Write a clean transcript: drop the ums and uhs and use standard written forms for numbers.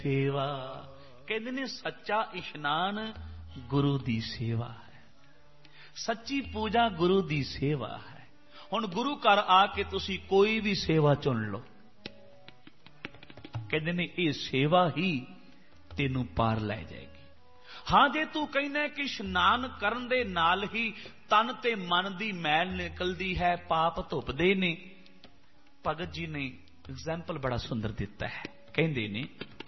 सेवा कहते ने सच्चा इशनान गुरु दी सेवा है, सच्ची पूजा गुरु दी सेवा है। हुण गुरु घर आके तुसी कोई भी सेवा चुन लो, कहते ने ये सेवा ही तेनू पार लै जाएगी। हाँ जे तू कहना कि इशनान करन दे नाल ही तन ते मन दी मैल निकलदी है, पाप धुपदे ने, भगत जी ने एग्जाम्पल बड़ा सुंदर दिता है। कहते ने